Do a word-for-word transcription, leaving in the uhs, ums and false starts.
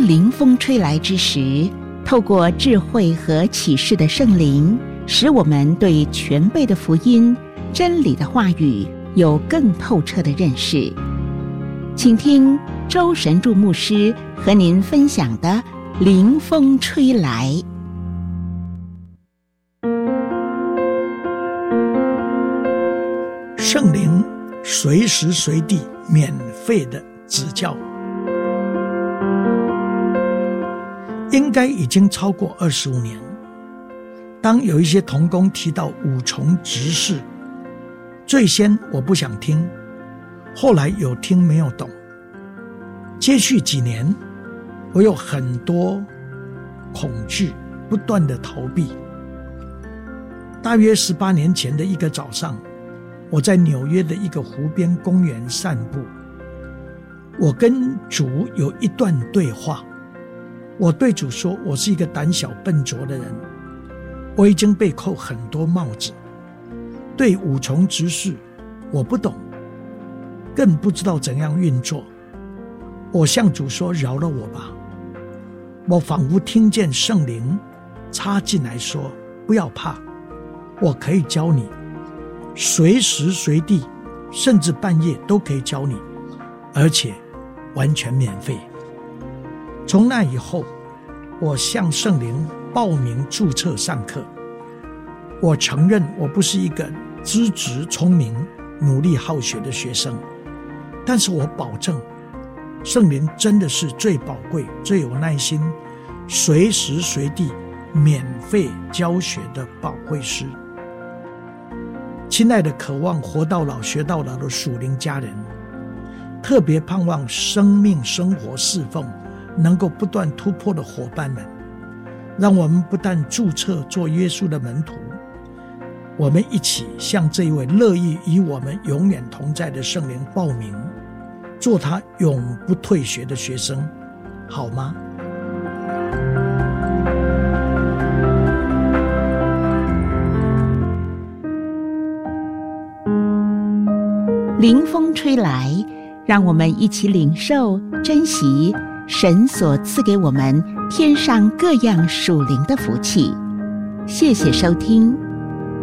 临风吹来之时，透过智慧和启示的圣灵，使我们对全备的福音、真理的话语有更透彻的认识。请听周神助牧师和您分享的临风吹来。 圣灵随时随地免费的指教，应该已经超过二十五年。当有一些同工提到五重执事，最先我不想听，后来有听没有懂。接续几年，我有很多恐惧，不断的逃避。大约十八年前的一个早上，我在纽约的一个湖边公园散步，我跟主有一段对话。我对主说，我是一个胆小笨拙的人，我已经被扣很多帽子，对五重执事我不懂，更不知道怎样运作。我向主说，饶了我吧。我仿佛听见圣灵插进来说，不要怕，我可以教你，随时随地甚至半夜都可以教你，而且完全免费。从那以后，我向圣灵报名注册上课。我承认我不是一个资质聪明、努力好学的学生，但是我保证，圣灵真的是最宝贵、最有耐心、随时随地免费教学的宝贵师。亲爱的渴望活到老学到老的属灵家人，特别盼望生命生活侍奉能够不断突破的伙伴们，让我们不但注册做耶稣的门徒，我们一起向这一位乐意与我们永远同在的圣灵报名，做他永不退学的学生，好吗？ 临风吹来，让我们一起领受、珍惜神所赐给我们天上各样属灵的福气。谢谢收听。